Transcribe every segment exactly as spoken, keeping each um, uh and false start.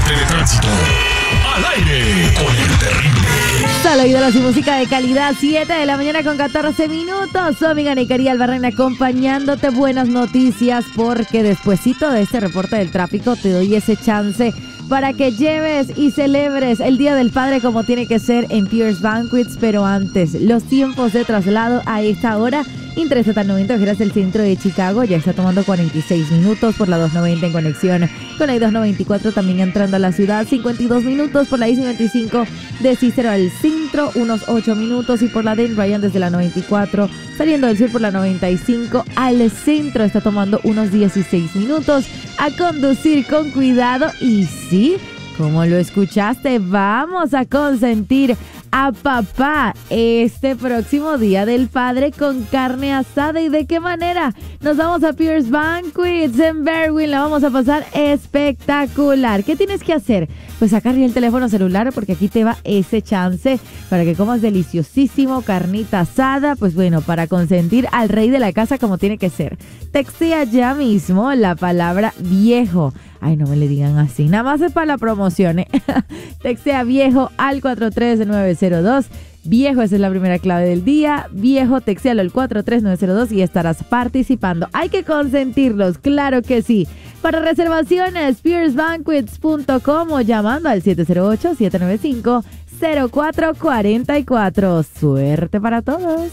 Reporte de tránsito. Al aire con el terrible. Solo ídolos y música de calidad. siete de la mañana con catorce minutos. Soy amiga Nicari Albarrán acompañándote. Buenas noticias porque despuesito de este reporte del tráfico te doy ese chance para que lleves y celebres el Día del Padre como tiene que ser en Pierce Banquets. Pero antes, los tiempos de traslado a esta hora. Interestatal noventa, ojeras del centro de Chicago, ya está tomando cuarenta y seis minutos por la doscientos noventa en conexión con la I doscientos noventa y cuatro, también entrando a la ciudad, cincuenta y dos minutos por la I cincuenta y cinco de Cicero al centro, unos ocho minutos, y por la Dan Ryan desde la noventa y cuatro, saliendo del sur por la noventa y cinco al centro, está tomando unos dieciséis minutos. A conducir con cuidado y sí, como lo escuchaste, vamos a consentir a papá este próximo Día del Padre con carne asada. ¿Y de qué manera? Nos vamos a Pierce Banquets en Berwyn, la vamos a pasar espectacular. ¿Qué tienes que hacer? Pues sacar el teléfono celular porque aquí te va ese chance para que comas deliciosísimo carnita asada, pues bueno, para consentir al rey de la casa como tiene que ser. Textea ya mismo la palabra viejo. Ay, no me le digan así, nada más es para la promoción, ¿eh? Textea viejo al cuatro tres nueve cero dos. Viejo, esa es la primera clave del día. Viejo, textéalo al cuatro tres nueve cero dos y estarás participando. Hay que consentirlos, claro que sí. Para reservaciones, pierce banquets punto com o llamando al siete cero ocho, siete nueve cinco, cero cuatro cuatro cuatro. Suerte para todos.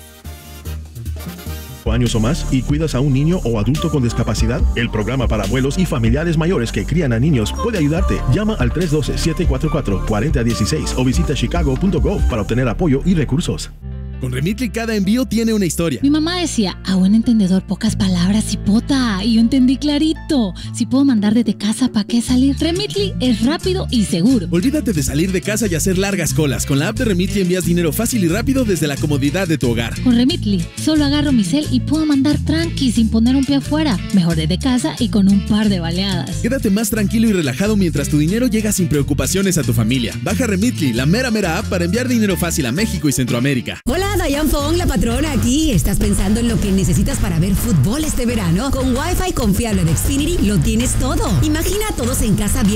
Años o más y cuidas a un niño o adulto con discapacidad, el programa para abuelos y familiares mayores que crían a niños puede ayudarte. Llama al tres uno dos, siete cuatro cuatro, cuatro cero uno seis o visita chicago punto gov para obtener apoyo y recursos. Con Remitly cada envío tiene una historia. Mi mamá decía, a buen entendedor pocas palabras, hipota, y yo entendí clarito. Si puedo mandar desde casa, ¿para qué salir? Remitly es rápido y seguro. Olvídate de salir de casa y hacer largas colas. Con la app de Remitly envías dinero fácil y rápido desde la comodidad de tu hogar. Con Remitly solo agarro mi cel y puedo mandar tranqui sin poner un pie afuera. Mejor desde casa y con un par de baleadas. Quédate más tranquilo y relajado mientras tu dinero llega sin preocupaciones a tu familia. Baja Remitly, la mera mera app para enviar dinero fácil a México y Centroamérica. Hola, Dayan Fong, la patrona aquí. ¿Estás pensando en lo que necesitas para ver fútbol este verano? Con Wi-Fi confiable de Xfinity lo tienes todo. Imagina a todos en casa